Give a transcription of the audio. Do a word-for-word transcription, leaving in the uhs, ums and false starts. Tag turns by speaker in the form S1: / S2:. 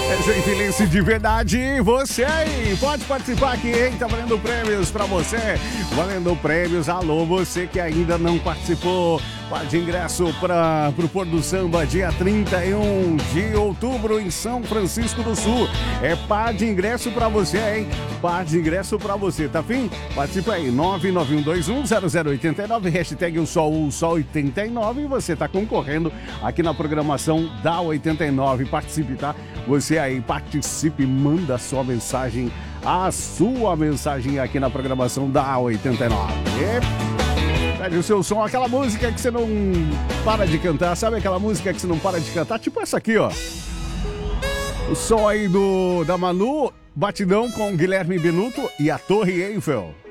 S1: É Gentilício de verdade, você aí, pode participar aqui, hein? Tá valendo prêmios pra você, valendo prêmios, alô, você que ainda não participou, par de ingresso para pro Pôr do Samba, dia trinta e um de outubro em São Francisco do Sul, é par de ingresso pra você, hein? Par de ingresso pra você, tá afim? Participa aí, nove nove um dois um zero zero oito nove, hashtag o sol, o sol oitenta e nove, e você tá concorrendo aqui na programação da oitenta e nove, participe, tá? Você aí, participe, manda a sua mensagem, a sua mensagem aqui na programação da oitenta e nove. E pede o seu som, aquela música que você não para de cantar, sabe aquela música que você não para de cantar? Tipo essa aqui, ó. O som aí do, da Manu, batidão com Guilherme Benuto e a Torre Eiffel.